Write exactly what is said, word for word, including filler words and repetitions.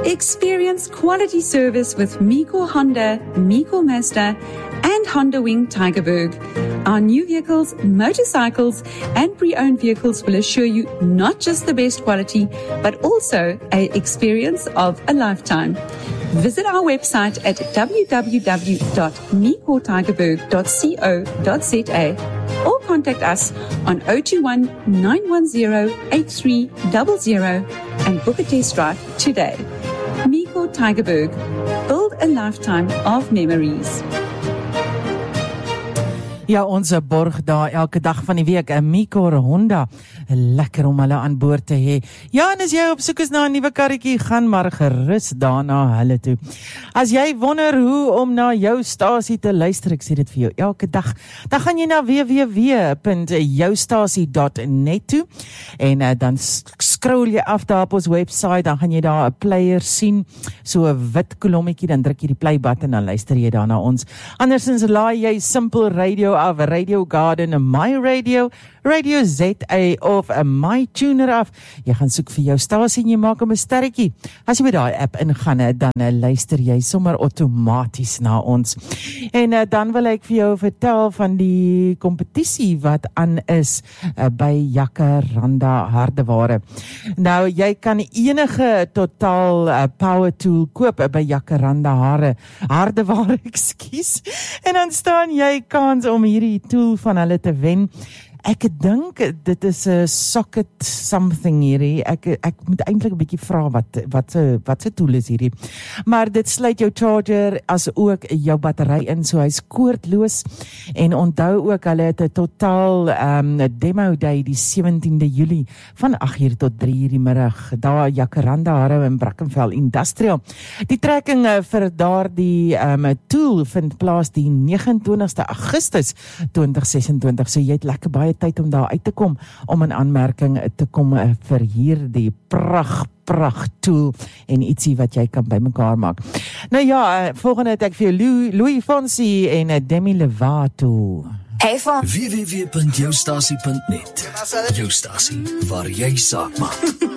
Experience quality service with Miko Honda, Miko Mazda, and Honda Wing Tigerberg. Our new vehicles, motorcycles, and pre-owned vehicles will assure you not just the best quality, but also an experience of a lifetime. Visit our website at w w w dot miko tigerberg dot co dot z a or contact us on zero two one, nine one zero, eight three zero zero and book a test drive today. Miko Tigerberg. Build a lifetime of memories. Ja, ons borg daar elke dag van die week, 'n Miko Honda. Lekker om hulle aan boord te hê. Ja, en as jy op soek is na 'n nuwe karretjie, gaan maar gerus daarna hulle toe. As jy wonder hoe om na jou stasie te luister, ek sê dit vir jou elke dag, dan gaan jy na w w w punt jou stasie punt net toe en uh, dan scroll jy af daar op ons website, dan gaan jy daar 'n player sien, so 'n wit kolommetjie, dan druk jy die play button, dan luister jy daar na ons. Andersins laai jy Simple Radio af, Radio Garden, My Radio, Radio Z A of 'n My Tuner af. Jy gaan soek vir jou stasie en jy maak hom 'n sterretjie. As jy by daai app ingaan, dan uh, luister jy sommer outomaties na ons. En uh, dan wil ek vir jou vertel van die kompetisie wat aan is uh, by Jacaranda Hardeware. Nou, jy kan enige totaal uh, power tool koop uh, by Jacaranda Hare, Hardeware, ekskuus. En dan staan jy kans om hierdie tool van hulle te wen. Ek dink dit is 'n socket something hierdie. Ek ek moet eintlik 'n bietjie vra wat wat se wat se tool is hierdie. Maar dit sluit jou charger as ook jou battery in, so hy's koordloos. En onthou ook hulle het 'n totaal um, demo day die sewentiende Julie van agt uur tot drie uur die middag. Daar Jacaranda Hare in Brackenfell Industrial. Die trekking uh, vir daardie um, tool vind plaas die negenentwintigste Augustus twintig ses en twintig. So jy het lekker baie tyd om daar uit te kom, om in aanmerking te kom uh, vir hierdie pracht, pracht tool en ietsie wat jy kan bymekaar maak. Nou ja, uh, volgende het ek vir jou Louis, Louis Fonsi en uh, Demi Lovato. Hey van w w w punt jou stasie punt net. Jou stasie waar jy saak maak.